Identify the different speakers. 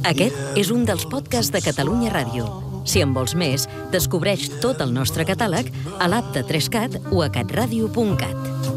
Speaker 1: Aquest és un dels podcasts de Catalunya Ràdio. Si en vols més, descobreix tot el nostre catàleg a l'app de 3CAT o a catradio.cat.